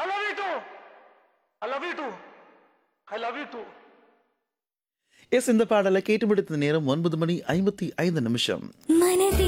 I love you too. I love you too. I love you too. S இந்த பாடலை கேட்டு முடித்த நேரம் 9 மணி 55 நிமிஷம்.